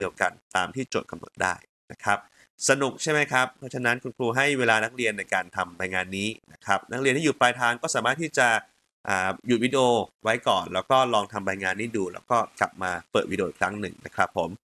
เดียวกันตามที่โจทย์กำหนดได้นะครับสนุกใช่ไหมครับเพราะฉะนั้นคุณครูให้เวลานักเรียนในการทำใบงานนี้นะครับนักเรียนที่อยู่ปลายทางก็สามารถที่จะหยุดวิดีโอไว้ก่อนแล้วก็ลองทำใบงานนี้ดูแล้วก็กลับมาเปิดวิดีโออีกครั้งหนึ่งนะครับผม